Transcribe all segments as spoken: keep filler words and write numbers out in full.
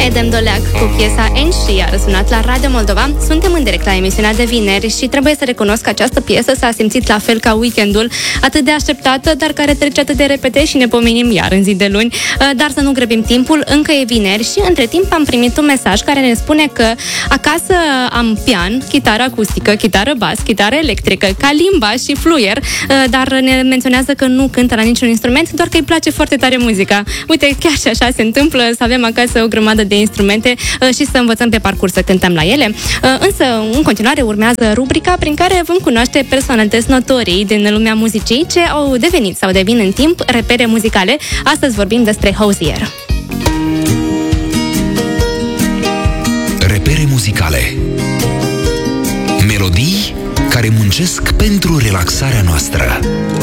Edem Doleac cu piesa Enși a răsunat la Radio Moldova. Suntem în direct la emisiunea de vineri și trebuie să recunosc că această piesă s-a simțit la fel ca weekendul, atât de așteptată, dar care trece atât de repede și ne pomenim iar în zi de luni. Dar să nu grăbim timpul, încă e vineri și între timp am primit un mesaj care ne spune că acasă am pian, chitară acustică, chitară bas, chitară electrică, kalimba și fluier, dar ne menționează că nu cântă la niciun instrument, doar că îi place foarte tare muzica. Uite, chiar și așa se întâmplă, să avem acasă o grămadă de instrumente și să învățăm pe parcurs să cântăm la ele. Însă, în continuare, urmează rubrica prin care vom cunoaște personalități notorii din lumea muzicii ce au devenit sau devin în timp repere muzicale. Astăzi vorbim despre Hozier. Repere muzicale. Melodii care muncesc pentru relaxarea noastră.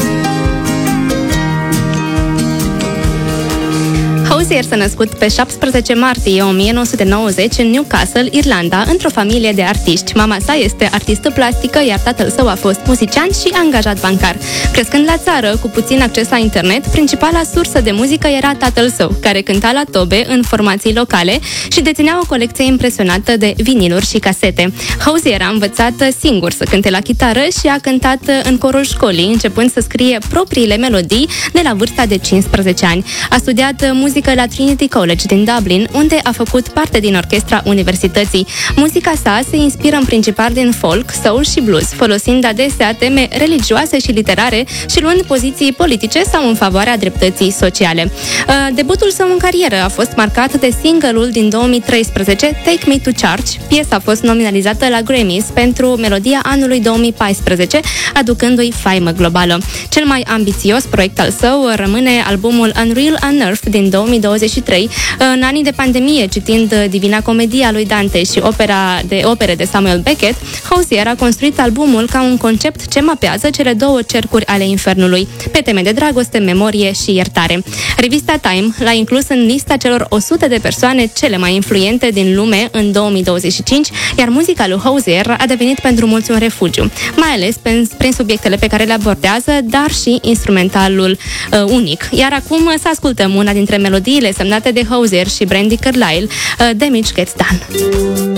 Hozier s-a născut pe șaptesprezece martie o mie nouă sute nouăzeci în Newcastle, Irlanda, într-o familie de artiști. Mama sa este artistă plastică, iar tatăl său a fost muzician și angajat bancar. Crescând la țară, cu puțin acces la internet, principala sursă de muzică era tatăl său, care cânta la tobe în formații locale și deținea o colecție impresionată de viniluri și casete. Hozier a învățat singur să cânte la chitară și a cântat în corul școlii, începând să scrie propriile melodii de la vârsta de cincisprezece ani. A studiat muzică la Trinity College din Dublin, unde a făcut parte din orchestra universității. Muzica sa se inspiră în principal din folk, soul și blues, folosind adesea teme religioase și literare și luând poziții politice sau în favoarea dreptății sociale. Debutul său în carieră a fost marcat de single-ul din două mii treisprezece, Take Me to Church. Piesa a fost nominalizată la Grammys pentru melodia anului două mii paisprezece, aducându-i faimă globală. Cel mai ambițios proiect al său rămâne albumul Unreal Unearthed din două mii douăzeci și trei. În anii de pandemie, citind Divina Comedia lui Dante și opera de opere de Samuel Beckett, Hozier a construit albumul ca un concept ce mapează cele două cercuri ale infernului, pe teme de dragoste, memorie și iertare. Revista Time l-a inclus în lista celor o sută de persoane cele mai influente din lume în două mii douăzeci și cinci, iar muzica lui Hozier a devenit pentru mulți un refugiu, mai ales prin subiectele pe care le abordează, dar și instrumentalul uh, unic. Iar acum să ascultăm una dintre melodiile semnate de Hozier și Brandi Carlile, uh, Damage Gets Done.